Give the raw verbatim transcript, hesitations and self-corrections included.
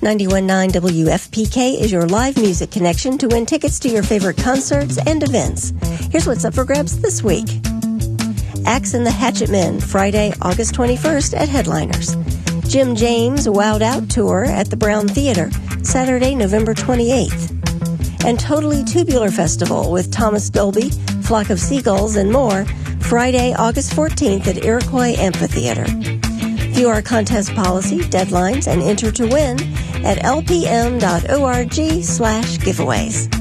ninety-one point nine W F P K is your live music connection to win tickets to your favorite concerts and events. Here's what's up for grabs this week. Axe and the Hatchet Men, Friday, August twenty-first at Headliners. Jim James Wowed Out Tour at the Brown Theater, Saturday, November twenty-eighth. And Totally Tubular Festival with Thomas Dolby, Flock of Seagulls, and more, Friday, August fourteenth at Iroquois Amphitheater. View our contest policy, deadlines, and enter to win at lpm.org slash giveaways.